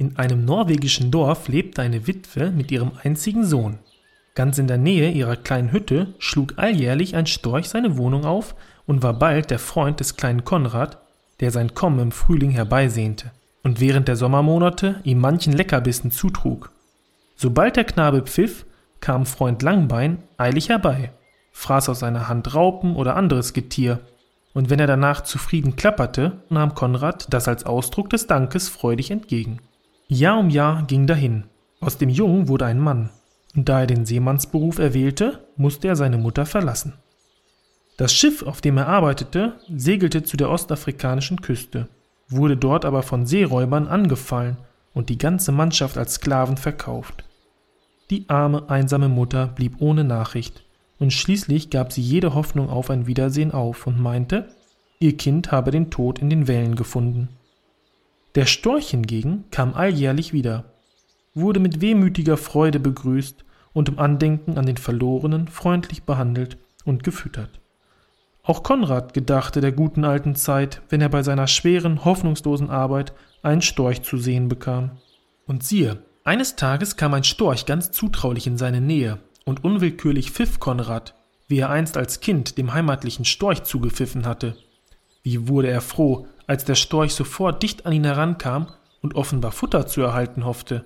In einem norwegischen Dorf lebte eine Witwe mit ihrem einzigen Sohn. Ganz in der Nähe ihrer kleinen Hütte schlug alljährlich ein Storch seine Wohnung auf und war bald der Freund des kleinen Konrad, der sein Kommen im Frühling herbeisehnte und während der Sommermonate ihm manchen Leckerbissen zutrug. Sobald der Knabe pfiff, kam Freund Langbein eilig herbei, fraß aus seiner Hand Raupen oder anderes Getier, und wenn er danach zufrieden klapperte, nahm Konrad das als Ausdruck des Dankes freudig entgegen. Jahr um Jahr ging dahin. Aus dem Jungen wurde ein Mann, und da er den Seemannsberuf erwählte, musste er seine Mutter verlassen. Das Schiff, auf dem er arbeitete, segelte zu der ostafrikanischen Küste, wurde dort aber von Seeräubern angefallen und die ganze Mannschaft als Sklaven verkauft. Die arme, einsame Mutter blieb ohne Nachricht, und schließlich gab sie jede Hoffnung auf ein Wiedersehen auf und meinte, ihr Kind habe den Tod in den Wellen gefunden. Der Storch hingegen kam alljährlich wieder, wurde mit wehmütiger Freude begrüßt und im Andenken an den Verlorenen freundlich behandelt und gefüttert. Auch Konrad gedachte der guten alten Zeit, wenn er bei seiner schweren, hoffnungslosen Arbeit einen Storch zu sehen bekam. Und siehe, eines Tages kam ein Storch ganz zutraulich in seine Nähe, und unwillkürlich pfiff Konrad, wie er einst als Kind dem heimatlichen Storch zugepfiffen hatte. Wie wurde er froh, als der Storch sofort dicht an ihn herankam und offenbar Futter zu erhalten hoffte.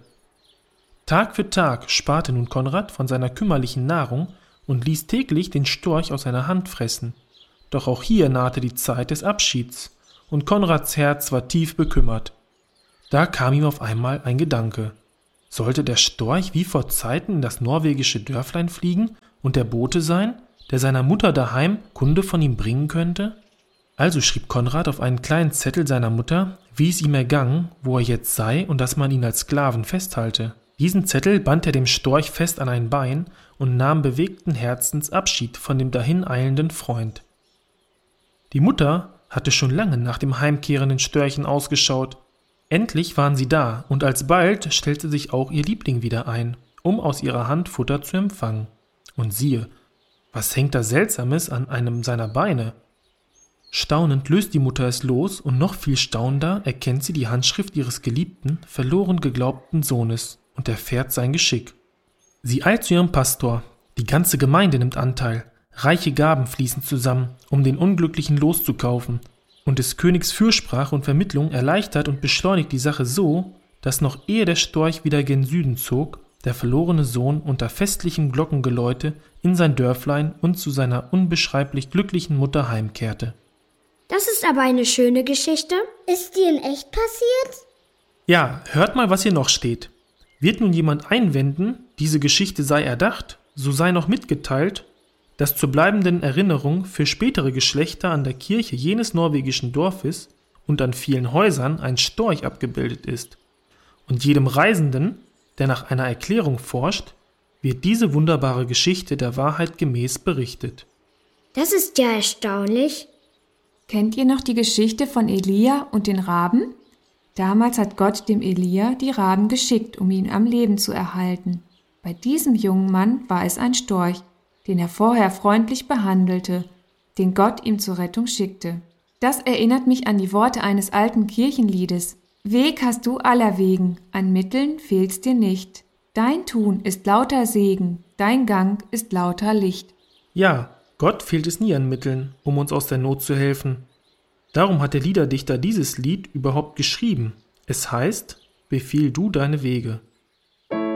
Tag für Tag sparte nun Konrad von seiner kümmerlichen Nahrung und ließ täglich den Storch aus seiner Hand fressen. Doch auch hier nahte die Zeit des Abschieds, und Konrads Herz war tief bekümmert. Da kam ihm auf einmal ein Gedanke. Sollte der Storch wie vor Zeiten in das norwegische Dörflein fliegen und der Bote sein, der seiner Mutter daheim Kunde von ihm bringen könnte? Also schrieb Konrad auf einen kleinen Zettel seiner Mutter, wie es ihm ergangen, wo er jetzt sei und dass man ihn als Sklaven festhalte. Diesen Zettel band er dem Storch fest an ein Bein und nahm bewegten Herzens Abschied von dem dahineilenden Freund. Die Mutter hatte schon lange nach dem heimkehrenden Störchen ausgeschaut. Endlich waren sie da, und alsbald stellte sich auch ihr Liebling wieder ein, um aus ihrer Hand Futter zu empfangen. Und siehe, was hängt da Seltsames an einem seiner Beine? Staunend löst die Mutter es los, und noch viel staunender erkennt sie die Handschrift ihres geliebten, verloren geglaubten Sohnes und erfährt sein Geschick. Sie eilt zu ihrem Pastor, die ganze Gemeinde nimmt Anteil, reiche Gaben fließen zusammen, um den Unglücklichen loszukaufen, und des Königs Fürsprache und Vermittlung erleichtert und beschleunigt die Sache so, dass noch ehe der Storch wieder gen Süden zog, der verlorene Sohn unter festlichem Glockengeläute in sein Dörflein und zu seiner unbeschreiblich glücklichen Mutter heimkehrte. Das ist aber eine schöne Geschichte. Ist die in echt passiert? Ja, hört mal, was hier noch steht. Wird nun jemand einwenden, diese Geschichte sei erdacht, so sei noch mitgeteilt, dass zur bleibenden Erinnerung für spätere Geschlechter an der Kirche jenes norwegischen Dorfes und an vielen Häusern ein Storch abgebildet ist. Und jedem Reisenden, der nach einer Erklärung forscht, wird diese wunderbare Geschichte der Wahrheit gemäß berichtet. Das ist ja erstaunlich. Kennt ihr noch die Geschichte von Elia und den Raben? Damals hat Gott dem Elia die Raben geschickt, um ihn am Leben zu erhalten. Bei diesem jungen Mann war es ein Storch, den er vorher freundlich behandelte, den Gott ihm zur Rettung schickte. Das erinnert mich an die Worte eines alten Kirchenliedes. Weg hast du aller Wegen, an Mitteln fehlt's dir nicht. Dein Tun ist lauter Segen, dein Gang ist lauter Licht. Ja, Gott fehlt es nie an Mitteln, um uns aus der Not zu helfen. Darum hat der Liederdichter dieses Lied überhaupt geschrieben. Es heißt, befiehl du deine Wege.